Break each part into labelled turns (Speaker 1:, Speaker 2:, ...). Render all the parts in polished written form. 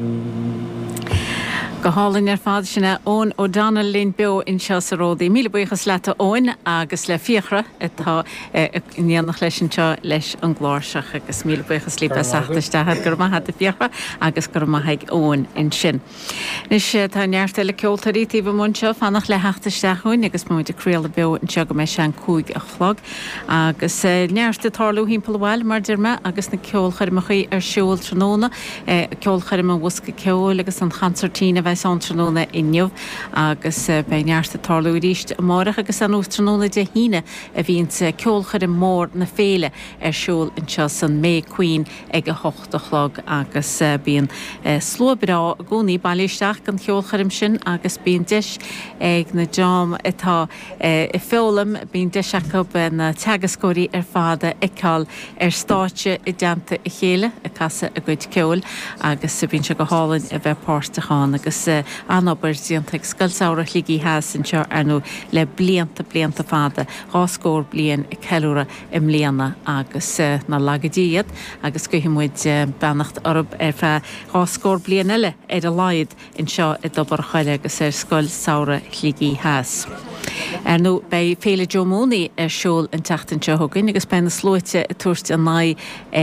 Speaker 1: Go hálainn fád sinna ón ó Donal Lynn Beo in Seasaródaí míle buchas leta óin agus le fiachra atá níanach leis anseo leis an gláirseach agus míle buchas lí beachtaiste gur maithe de fiachra agus gur maithaigh óin in sin. Nis tá neartta le ceoltarí tíomh munseo fannach le heachtasteachúin agus muid aréal Beo in seo go mé sean 5:00 agus neartta tarlú hímpel bhil mar dirme agus na ceolchairimechaí ar siúil tróna ceolchairime bhuasca ceol agus an chancertína Santránóna inniuh agus bei nearsta tarlú ríist amárach agus an ústranóna de híine a bhíonn ceolchair mór na féile ar siúil in seo san May Queen ag a 8:00 agus bíon slóbrá gúnaí bailíisteach gan ceolchairim sin agus bíon deis ag na jam atá i félam bíon deisach na teagascóirí ar fáda icáil ar stáite i deanta i chéile a casa a gcuid ceol agus bíon se go hálainn a bheith páirteáin agus anobair díontaigh scoilsáire ligí heas an seo arnú le blianta fada háscóir blian i ceúra im léana agus na lagadíiad agus go himmuid beannacht orb ar fe háscóir blian eile ar a laid in seo i dobar chaile agus ar scoilsáire ligí heas. Nú bei féle Jomóní ar siúil an teachtain seo thugann agus ben na slóite a tuairt an naid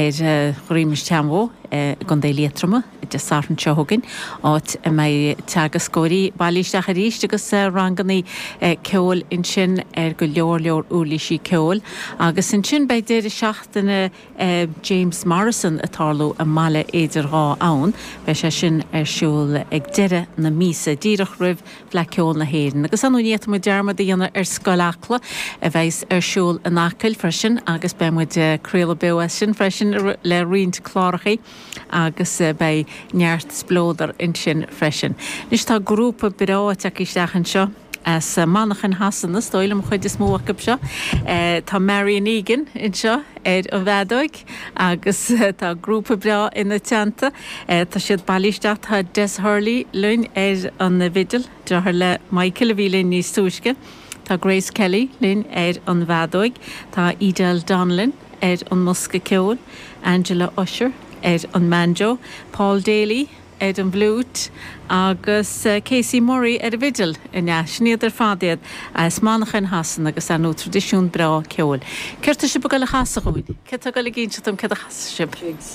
Speaker 1: ar choríimiis teamhó gan dé létrama de sartan seo thugann áit mé teagascóirí bailíisteach a ríist agus ranganí ceol in sin ar go leor úlaisí ceol agus in sin bei déir seachtainna James Morrison atálú a mala éidirrá ann bei sé sin ar siúil ag deire na mísa díreach rih le ceol na héireann agus anú níiad mu dearmad dhéanana ar scoilachla a bheits ar siúil an acail freisin agus be muid créala Beo sin freisin le riint chlárachaí agus bei neart splódar in sin freisin. Nis tá grúpa beráit ag isteachan seo as manachan hasanna stoilm chuid is móachab seo. Tá Marian Egan in seo ar an bheadóig agus tá grúpa bra ina teanta. Tá siad bailíisteach tá Des Hurley lún ar an vidal dethir le Michael a bhí linn níos túisce. Tá Grace Kelly linn ar an bheadóig. Tá Edel Donlan ar an Musca Ceol. Angela Usher ar an Manjo. Paul Daly ar an Bhlút agus Casey Murray ar a vidal in sníad ar fádiad as manachan hasan agus anú tradiisiún bra ceol. Ceirta si go le chasa chuid? Ceirta go le gínse tam cead a chasa sib?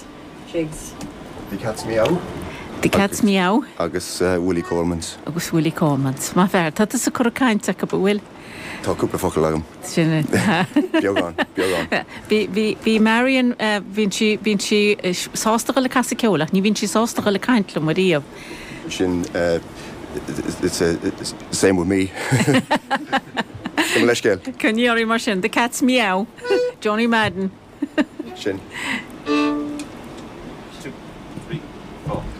Speaker 2: Jigs. The Cat's Meow.
Speaker 1: The Cat's Meow.
Speaker 2: Agus Willie Colemans.
Speaker 1: Agus Willie Colemans. Má fear, tá is a curacáint a go bhfuil?
Speaker 2: Tá cúpla focail agam.
Speaker 1: Sinne.
Speaker 2: Beagán.
Speaker 1: Bhí Marian bhín si sástacha le casa ceolach, ní bhín si sástacha le caintla maríomh.
Speaker 2: Sin, it's the same with me. Come leis gael.
Speaker 1: Cynniori mar sin, The Cat's Meow. Johnny Madden.
Speaker 2: Sin.
Speaker 3: 2, 3, 4.